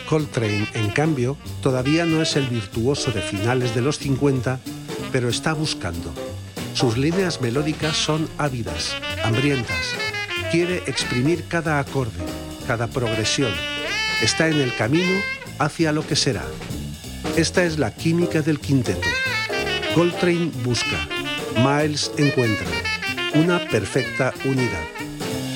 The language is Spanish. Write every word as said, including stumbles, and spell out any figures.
Coltrane, en cambio, todavía no es el virtuoso de finales de los cincuenta, pero está buscando. Sus líneas melódicas son ávidas, hambrientas. Quiere exprimir cada acorde, cada progresión. Está en el camino hacia lo que será. Esta es la química del quinteto. Coltrane busca, Miles encuentra una perfecta unidad.